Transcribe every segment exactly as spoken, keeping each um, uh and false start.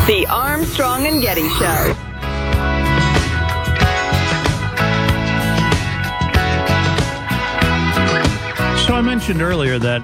The Armstrong and Getty Show. So I mentioned earlier that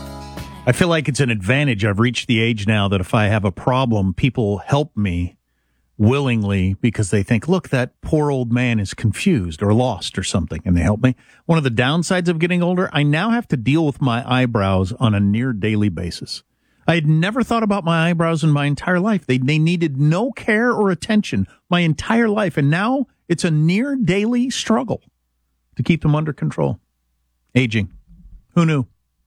I feel like it's an advantage. I've reached the age now that if I have a problem, people help me willingly because they think, look, that poor old man is confused or lost or something, and they help me. One of the downsides of getting older, I now have to deal with my eyebrows on a near daily basis. I had never thought about my eyebrows in my entire life. They they needed no care or attention my entire life, and now it's a near daily struggle to keep them under control. Aging. Who knew?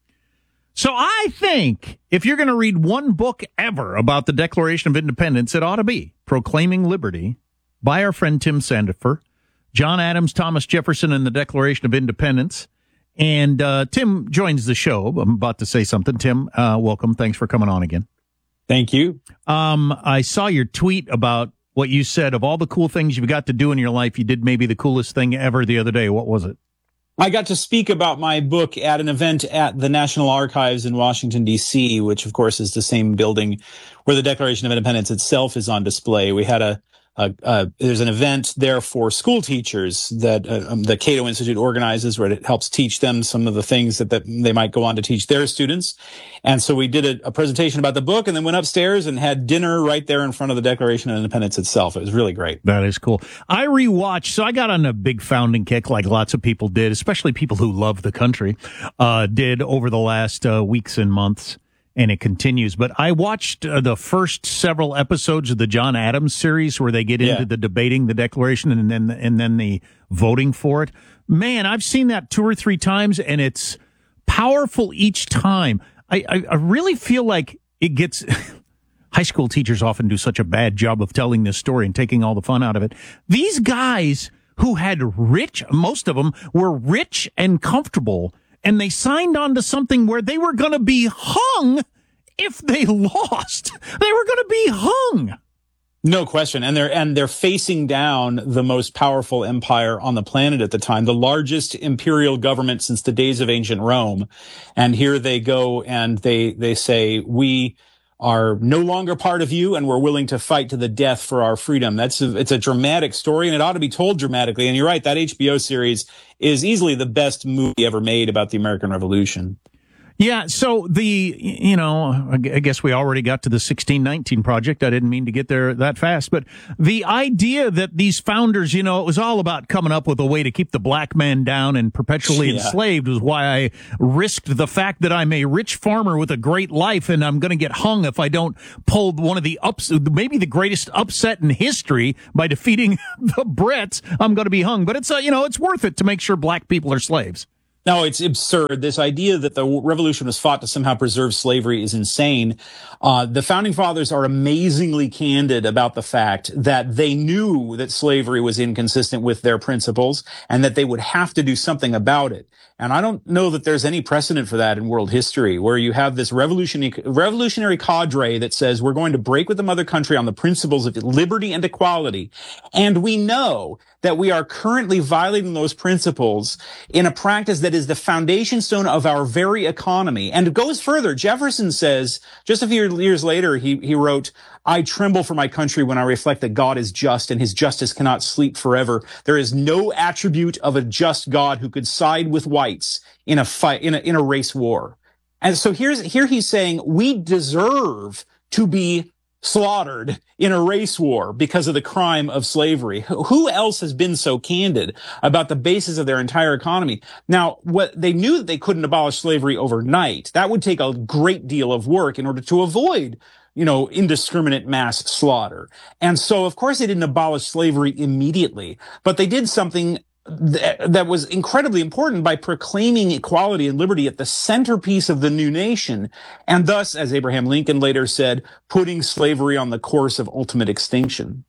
So I think if you're going to read one book ever about the Declaration of Independence, it ought to be Proclaiming Liberty by our friend Tim Sandefur, John Adams, Thomas Jefferson, and the Declaration of Independence. And uh, Tim joins the show. I'm about to say something. Tim, uh, welcome. Thanks for coming on again. Thank you. Um, I saw your tweet about what you said. Of all the cool things you've got to do in your life, you did maybe the coolest thing ever the other day. What was it? I got to speak about my book at an event at the National Archives in Washington, D C, which, of course, is the same building where the Declaration of Independence itself is on display. We had a Uh, uh, there's an event there for school teachers that uh, um, the Cato Institute organizes, where it helps teach them some of the things that, that they might go on to teach their students. And so we did a, a presentation about the book and then went upstairs and had dinner right there in front of the Declaration of Independence itself. It was really great. That is cool. I rewatched, so I got on a big founding kick like lots of people did, especially people who love the country, uh, did over the last uh, weeks and months. And it continues. But I watched uh, the first several episodes of the John Adams series where they get into Yeah. the debating the Declaration and then and then the voting for it. Man, I've seen that two or three times, and it's powerful each time. I, I, I really feel like it gets... High school teachers often do such a bad job of telling this story and taking all the fun out of it. These guys who had rich, most of them were rich and comfortable, and they signed on to something where they were going to be hung if they lost. They were going to be hung. No question. And they're, and they're facing down the most powerful empire on the planet at the time, the largest imperial government since the days of ancient Rome. And here they go and they, they say, we are no longer part of you, and we're willing to fight to the death for our freedom. That's a, it's a dramatic story, and it ought to be told dramatically. And you're right, that H B O series is easily the best movie ever made about the American Revolution. Yeah, so the, you know, I guess we already got to the sixteen nineteen project. I didn't mean to get there that fast, but the idea that these founders, you know, it was all about coming up with a way to keep the black man down and perpetually Yeah. enslaved was why I risked the fact that I'm a rich farmer with a great life and I'm going to get hung if I don't pull one of the ups, maybe the greatest upset in history by defeating the Brits. I'm going to be hung, but it's, uh, you know, it's worth it to make sure black people are slaves. No, it's absurd. This idea that the revolution was fought to somehow preserve slavery is insane. Uh, the founding fathers are amazingly candid about the fact that they knew that slavery was inconsistent with their principles and that they would have to do something about it. And I don't know that there's any precedent for that in world history, where you have this revolutionary, revolutionary cadre that says we're going to break with the mother country on the principles of liberty and equality. And we know that we are currently violating those principles in a practice that is the foundation stone of our very economy. And it goes further. Jefferson says, just a few years later, he, he wrote, I tremble for my country when I reflect that God is just and his justice cannot sleep forever. There is no attribute of a just God who could side with whites in a fight, in a, in a race war. And so here's, here he's saying we deserve to be slaughtered in a race war because of the crime of slavery. Who else has been so candid about the basis of their entire economy? Now, what they knew that they couldn't abolish slavery overnight. That would take a great deal of work in order to avoid, you know, indiscriminate mass slaughter. And so, of course, they didn't abolish slavery immediately, but they did something th- that was incredibly important by proclaiming equality and liberty at the centerpiece of the new nation. And thus, as Abraham Lincoln later said, putting slavery on the course of ultimate extinction.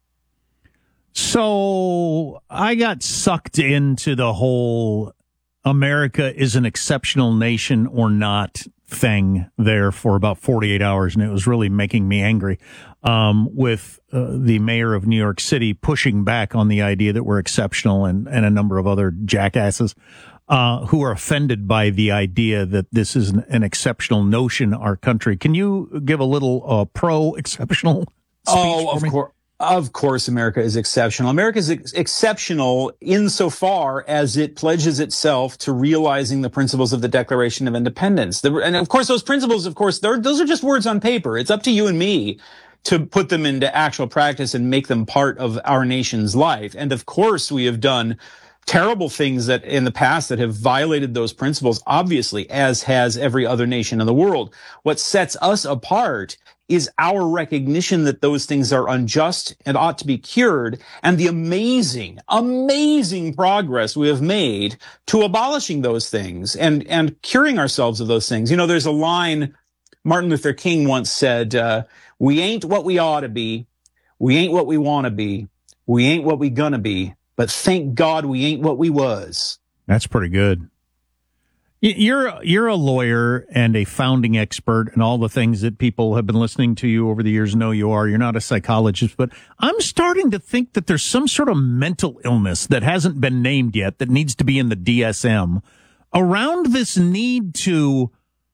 So I got sucked into the whole America is an exceptional nation or not thing there for about forty-eight hours, and it was really making me angry, um, with uh, the mayor of New York City pushing back on the idea that we're exceptional, and, and a number of other jackasses uh, who are offended by the idea that this is an, an exceptional notion, our country. Can you give a little uh, pro-exceptional? Oh, of course. Of course, America is exceptional. America is ex- exceptional insofar as it pledges itself to realizing the principles of the Declaration of Independence. The, and of course, those principles, of course, those are just words on paper. It's up to you and me to put them into actual practice and make them part of our nation's life. And of course, we have done terrible things that in the past that have violated those principles, obviously, as has every other nation in the world. What sets us apart is our recognition that those things are unjust and ought to be cured, and the amazing, amazing progress we have made to abolishing those things and, and curing ourselves of those things. You know, there's a line Martin Luther King once said, uh, we ain't what we ought to be. We ain't what we want to be. We ain't what we gonna be. But thank God we ain't what we was. That's pretty good. You're you're a lawyer and a founding expert and all the things that people have been listening to you over the years know you are. You're not a psychologist, but I'm starting to think that there's some sort of mental illness that hasn't been named yet that needs to be in the D S M around this need to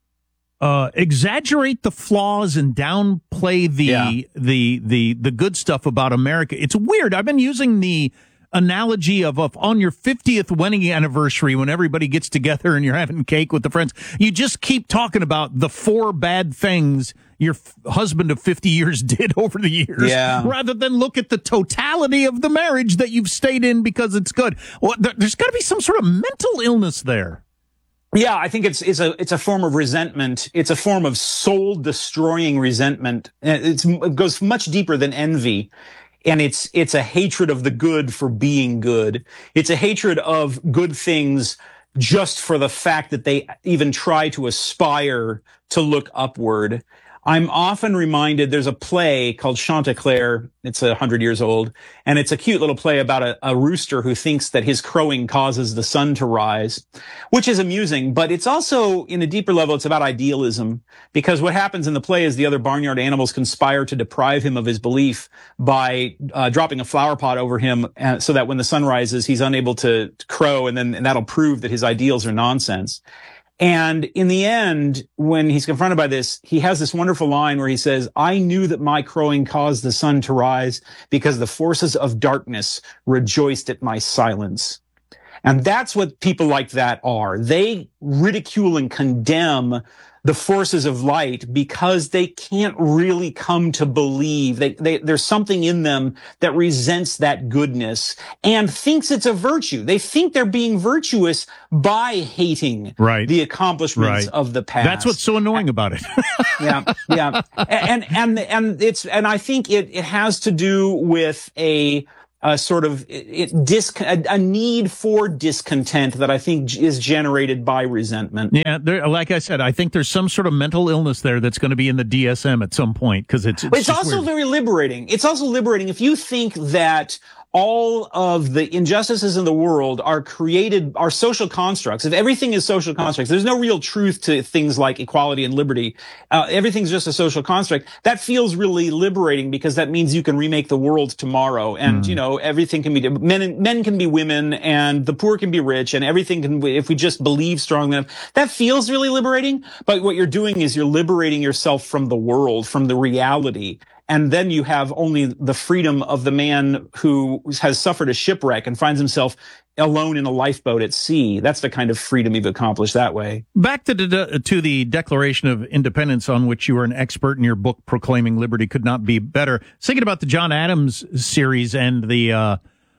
uh, exaggerate the flaws and downplay the, yeah. the the the good stuff about America. It's weird. I've been using the analogy of, of on your fiftieth wedding anniversary when everybody gets together and you're having cake with the friends. You just keep talking about the four bad things your f- husband of fifty years did over the years, yeah. rather than look at the totality of the marriage that you've stayed in because it's good. Well, there, there's got to be some sort of mental illness there. Yeah, I think it's it's a it's a form of resentment. It's a form of soul destroying resentment. It's, it goes much deeper than envy. And it's, it's a hatred of the good for being good. It's a hatred of good things just for the fact that they even try to aspire to look upward. I'm often reminded, there's a play called Chanticleer. It's a hundred years old. And it's a cute little play about a, a rooster who thinks that his crowing causes the sun to rise, which is amusing. But it's also, in a deeper level, it's about idealism. Because what happens in the play is the other barnyard animals conspire to deprive him of his belief by uh, dropping a flower pot over him uh, so that when the sun rises, he's unable to, to crow. And then and that'll prove that his ideals are nonsense. And in the end, when he's confronted by this, he has this wonderful line where he says, I knew that my crowing caused the sun to rise because the forces of darkness rejoiced at my silence. And that's what people like that are. They ridicule and condemn the forces of light because they can't really come to believe. They, they, there's something in them that resents that goodness and thinks it's a virtue. They think they're being virtuous by hating right. the accomplishments right. of the past. That's what's so annoying about it. yeah, yeah, and and and it's and I think it it has to do with a. A sort of it, it, dis, a, a need for discontent that I think is generated by resentment. Yeah, there, like I said, I think there's some sort of mental illness there that's going to be in the D S M at some point because it's. It's, it's also weird. Very liberating. It's also liberating if you think that all of the injustices in the world are created, are social constructs. If everything is social constructs, there's no real truth to things like equality and liberty. Uh, everything's just a social construct. That feels really liberating because that means you can remake the world tomorrow. And, mm. you know, everything can be, men, men can be women and the poor can be rich and everything can, if we just believe strongly enough, that feels really liberating. But what you're doing is you're liberating yourself from the world, from the reality. And then you have only the freedom of the man who has suffered a shipwreck and finds himself alone in a lifeboat at sea. That's the kind of freedom you've accomplished that way. Back to the, to the Declaration of Independence, on which you were an expert in your book, Proclaiming Liberty Could Not Be Better. Thinking about the John Adams series and the uh,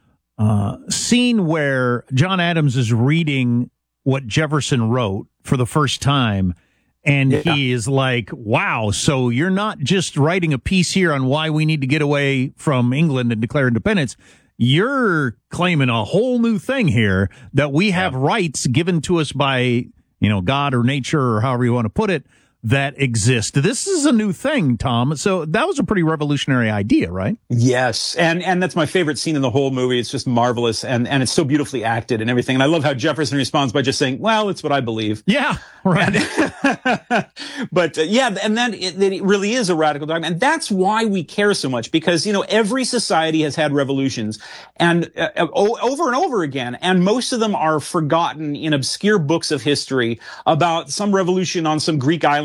uh, scene where John Adams is reading what Jefferson wrote for the first time. And yeah. he is like, wow, so you're not just writing a piece here on why we need to get away from England and declare independence. You're claiming a whole new thing here that we have yeah. rights given to us by, you know, God or nature or however you want to put it that exist. This is a new thing, Tom. So that was a pretty revolutionary idea, right? Yes. And, and that's my favorite scene in the whole movie. It's just marvelous. And, and it's so beautifully acted and everything. And I love how Jefferson responds by just saying, well, it's what I believe. Yeah. Right. And, but uh, yeah, and then it, it really is a radical dogma. And that's why we care so much because, you know, every society has had revolutions and uh, over and over again. And most of them are forgotten in obscure books of history about some revolution on some Greek island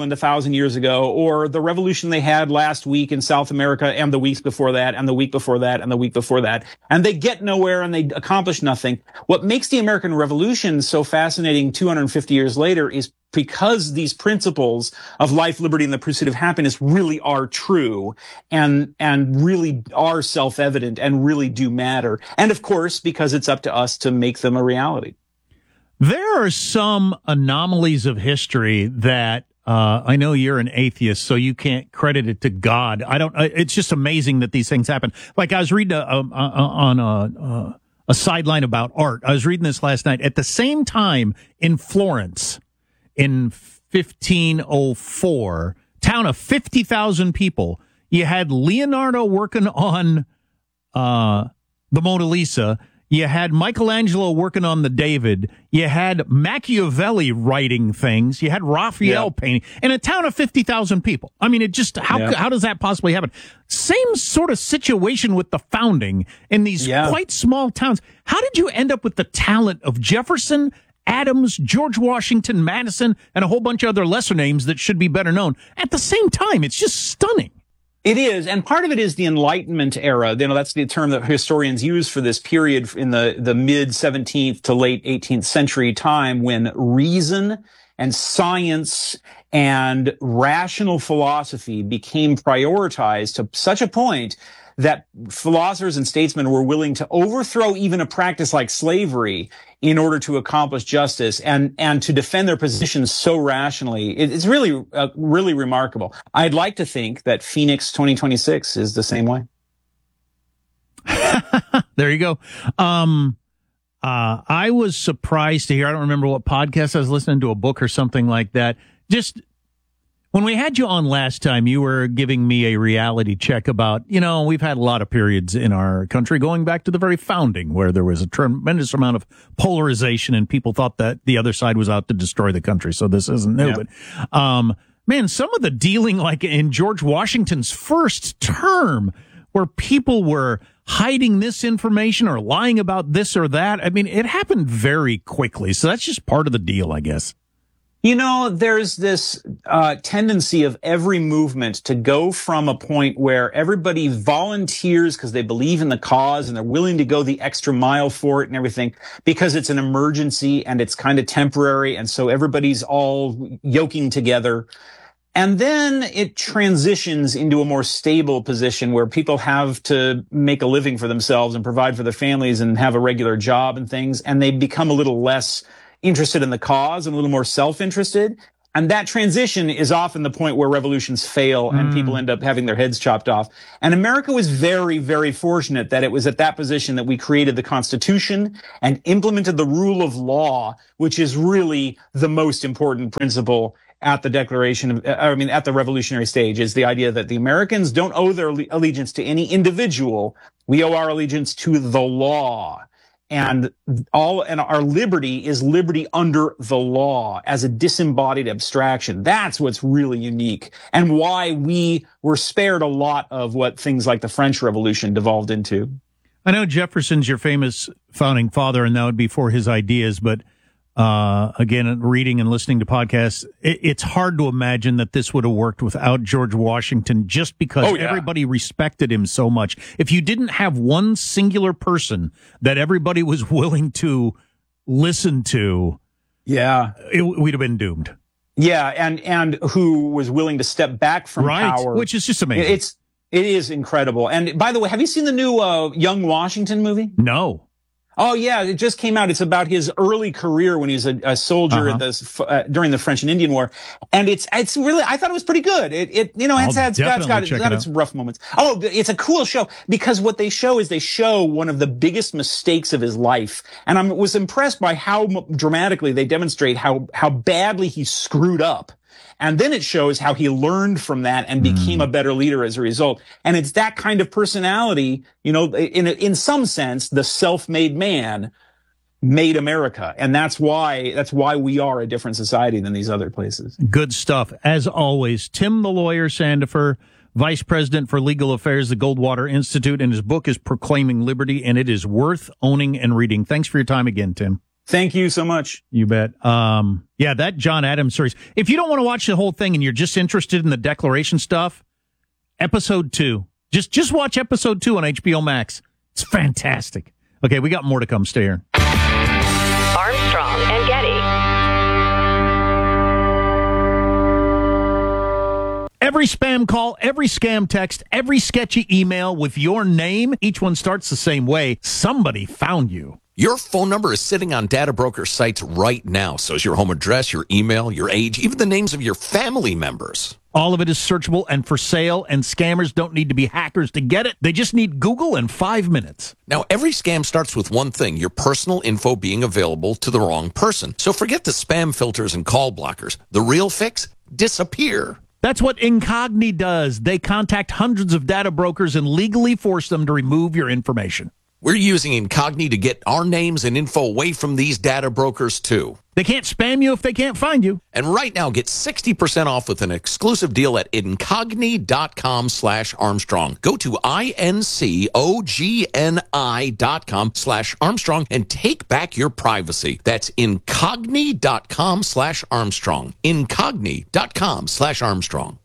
Ireland a thousand years ago, or the revolution they had last week in South America and the weeks before that and the week before that and the week before that. And they get nowhere and they accomplish nothing. What makes the American Revolution so fascinating two hundred fifty years later is because these principles of life, liberty, and the pursuit of happiness really are true and, and really are self-evident and really do matter. And of course, because it's up to us to make them a reality. There are some anomalies of history that uh, I know you're an atheist, so you can't credit it to God. I don't. It's just amazing that these things happen. Like I was reading a, a, a, on a, a, a sideline about art. I was reading this last night. At the same time in Florence, in fifteen oh four, town of fifty thousand people, you had Leonardo working on uh, the Mona Lisa. You had Michelangelo working on the David. You had Machiavelli writing things. You had Raphael yeah. painting in a town of fifty thousand people. I mean, it just, how, yeah. how does that possibly happen? Same sort of situation with the founding in these yeah. quite small towns. How did you end up with the talent of Jefferson, Adams, George Washington, Madison, and a whole bunch of other lesser names that should be better known at the same time? It's just stunning. It is, and part of it is the Enlightenment era. You know, that's the term that historians use for this period in the, the mid seventeenth to late eighteenth century time when reason and science and rational philosophy became prioritized to such a point that philosophers and statesmen were willing to overthrow even a practice like slavery in order to accomplish justice and, and to defend their positions so rationally. It, it's really, uh, really remarkable. I'd like to think that Phoenix twenty twenty-six is the same way. There you go. Um, uh, I was surprised to hear, I don't remember what podcast I was listening to, a book or something like that. Just, when we had you on last time, you were giving me a reality check about, you know, we've had a lot of periods in our country going back to the very founding where there was a tremendous amount of polarization and people thought that the other side was out to destroy the country. So this isn't new. Yep. But, um, man, some of the dealing like in George Washington's first term where people were hiding this information or lying about this or that. I mean, it happened very quickly. So that's just part of the deal, I guess. You know, there's this uh, tendency of every movement to go from a point where everybody volunteers because they believe in the cause and they're willing to go the extra mile for it and everything because it's an emergency and it's kind of temporary. And so everybody's all yoking together. And then it transitions into a more stable position where people have to make a living for themselves and provide for their families and have a regular job and things. And they become a little less interested in the cause and a little more self-interested. And that transition is often the point where revolutions fail and mm. people end up having their heads chopped off. And America was very, very fortunate that it was at that position that we created the Constitution and implemented the rule of law, which is really the most important principle at the declaration of, I mean, at the revolutionary stage, is the idea that the Americans don't owe their allegiance to any individual. We owe our allegiance to the law. And all, and our liberty is liberty under the law as a disembodied abstraction. That's what's really unique and why we were spared a lot of what things like the French Revolution devolved into. I know Jefferson's your famous founding father, and that would be for his ideas, but Uh, again, reading and listening to podcasts, it, it's hard to imagine that this would have worked without George Washington just because oh, yeah. everybody respected him so much. If you didn't have one singular person that everybody was willing to listen to, yeah, it, we'd have been doomed. Yeah, and, and who was willing to step back from right, power. Which is just amazing. It's, it is incredible. And by the way, have you seen the new, uh, Young Washington movie? No. Oh, yeah, it just came out. It's about his early career when he was a, a soldier uh-huh. at the, uh, during the French and Indian War. And it's, it's really, I thought it was pretty good. It, it, you know, it's had, it's got, it's got, it's got its rough moments. Oh, it's a cool show because what they show is they show one of the biggest mistakes of his life. And I was impressed by how dramatically they demonstrate how, how badly he screwed up. And then it shows how he learned from that and became mm. a better leader as a result. And it's that kind of personality, you know, in in some sense, the self-made man made America. And that's why, that's why we are a different society than these other places. Good stuff. As always, Tim the Lawyer Sandifer, Vice President for Legal Affairs, the Goldwater Institute, and his book is Proclaiming Liberty, and it is worth owning and reading. Thanks for your time again, Tim. Thank you so much. You bet. Um, yeah, that John Adams series. If you don't want to watch the whole thing and you're just interested in the Declaration stuff, episode two. Just just watch episode two on H B O Max. It's fantastic. Okay, we got more to come. Stay here. Armstrong and Getty. Every spam call, every scam text, every sketchy email with your name, each one starts the same way. Somebody found you. Your phone number is sitting on data broker sites right now. So is your home address, your email, your age, even the names of your family members. All of it is searchable and for sale, and scammers don't need to be hackers to get it. They just need Google in five minutes. Now, every scam starts with one thing, your personal info being available to the wrong person. So forget the spam filters and call blockers. The real fix? Disappear. That's what Incogni does. They contact hundreds of data brokers and legally force them to remove your information. We're using Incogni to get our names and info away from these data brokers, too. They can't spam you if they can't find you. And right now, get sixty percent off with an exclusive deal at Incogni.com slash Armstrong. Go to I-N-C-O-G-N-I dot com slash Armstrong and take back your privacy. That's Incogni.com slash Armstrong. Incogni.com slash Armstrong.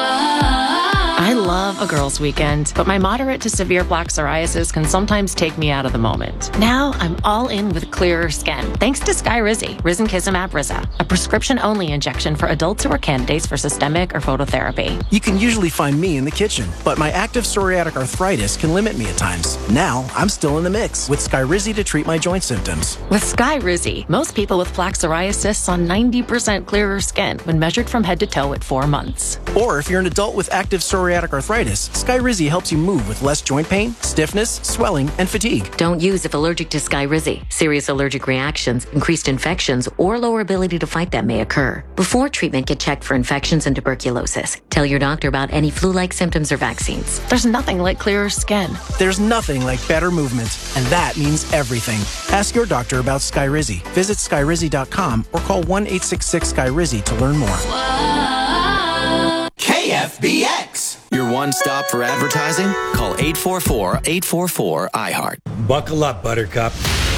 I love a girls' weekend, but my moderate to severe plaque psoriasis can sometimes take me out of the moment. Now I'm all in with clearer skin, thanks to Skyrizi, Risankizumab Riza, a prescription-only injection for adults who are candidates for systemic or phototherapy. You can usually find me in the kitchen, but my active psoriatic arthritis can limit me at times. Now I'm still in the mix with Skyrizi to treat my joint symptoms. With Skyrizi, most people with plaque psoriasis saw ninety percent clearer skin when measured from head to toe at four months. Or if you're an adult with active psoriatic arthritis, Skyrizi helps you move with less joint pain, stiffness, swelling, and fatigue. Don't use if allergic to Skyrizi. Serious allergic reactions, increased infections, or lower ability to fight them may occur. Before treatment, get checked for infections and tuberculosis. Tell your doctor about any flu-like symptoms or vaccines. There's nothing like clearer skin. There's nothing like better movement, and that means everything. Ask your doctor about Skyrizi. Visit Skyrizi dot com or call one eight six six Skyrizi to learn more. K F B X. Your one stop for advertising? Call eight four four, eight four four, I heart. Buckle up, Buttercup.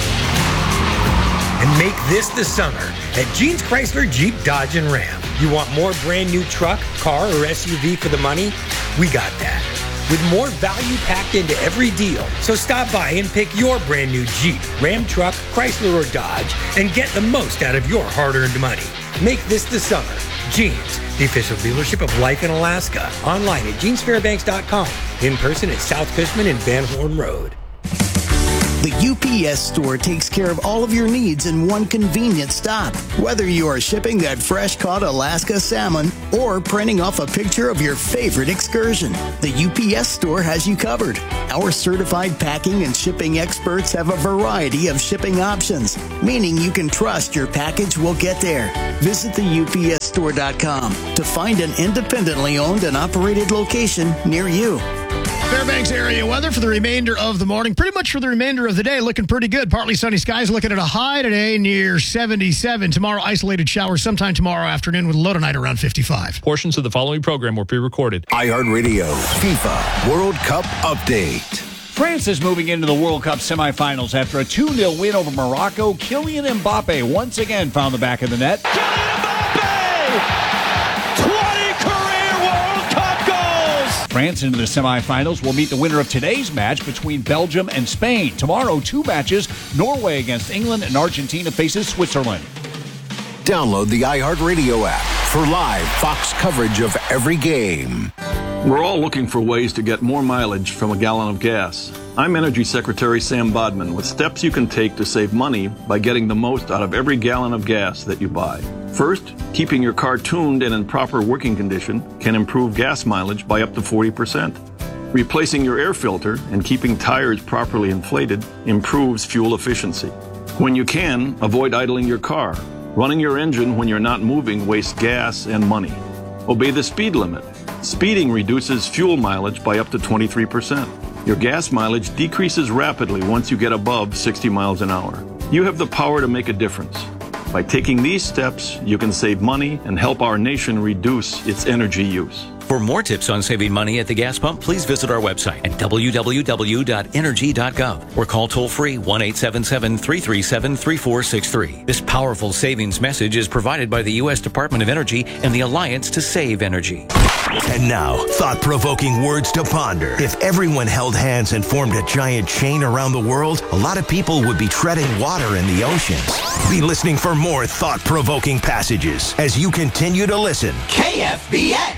And make this the summer at Jeans Chrysler Jeep Dodge and Ram. You want more brand new truck, car, or S U V for the money? We got that. With more value packed into every deal. So stop by and pick your brand new Jeep, Ram truck, Chrysler, or Dodge and get the most out of your hard-earned money. Make this the summer. Jeans, the official dealership of Life in Alaska. Online at jeans fairbanks dot com. In person at South Fishman and Van Horn Road. The U P S store takes care of all of your needs in one convenient stop. Whether you are shipping that fresh-caught Alaska salmon or printing off a picture of your favorite excursion, the U P S store has you covered. Our certified packing and shipping experts have a variety of shipping options, meaning you can trust your package will get there. Visit the U P S store dot com to find an independently owned and operated location near you. Fairbanks area weather for the remainder of the morning, pretty much for the remainder of the day, looking pretty good. Partly sunny skies, looking at a high today near seventy-seven. Tomorrow, isolated showers sometime tomorrow afternoon with a low tonight around fifty-five. Portions of the following program were pre-recorded. iHeartRadio FIFA World Cup Update. France is moving into the World Cup semifinals after a two nil win over Morocco. Kylian Mbappe once again found the back of the net. Kylian Mbappe! France into the semifinals will meet the winner of today's match between Belgium and Spain. Tomorrow, two matches. Norway against England and Argentina faces Switzerland. Download the iHeartRadio app for live Fox coverage of every game. We're all looking for ways to get more mileage from a gallon of gas. I'm Energy Secretary Sam Bodman with steps you can take to save money by getting the most out of every gallon of gas that you buy. First, keeping your car tuned and in proper working condition can improve gas mileage by up to forty percent. Replacing your air filter and keeping tires properly inflated improves fuel efficiency. When you can, avoid idling your car. Running your engine when you're not moving wastes gas and money. Obey the speed limit. Speeding reduces fuel mileage by up to twenty-three percent. Your gas mileage decreases rapidly once you get above sixty miles an hour. You have the power to make a difference. By taking these steps, you can save money and help our nation reduce its energy use. For more tips on saving money at the gas pump, please visit our website at w w w dot energy dot gov or call toll-free one eight seven seven, three three seven, three four six three. This powerful savings message is provided by the U S Department of Energy and the Alliance to Save Energy. And now, thought-provoking words to ponder. If everyone held hands and formed a giant chain around the world, a lot of people would be treading water in the oceans. Be listening for more thought-provoking passages as you continue to listen. K F B X.